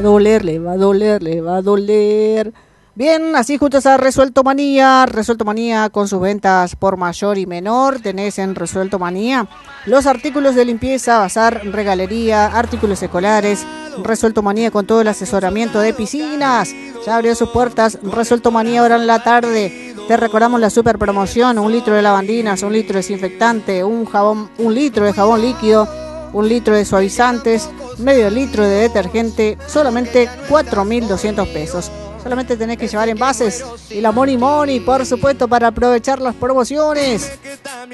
doler, le va a doler, le va a doler. Bien, así juntos a Resuelto Manía con sus ventas por mayor y menor. Tenés en Resuelto Manía los artículos de limpieza, bazar, regalería, artículos escolares. Resuelto Manía con todo el asesoramiento de piscinas. Ya abrió sus puertas. Resuelto Manía ahora en la tarde. Te recordamos la super promoción: 1 litro de lavandinas, 1 litro de desinfectante, un litro de jabón líquido, 1 litro de suavizantes, medio litro de detergente, solamente 4.200 pesos. Solamente tenés que llevar envases y la Money Money, por supuesto, para aprovechar las promociones.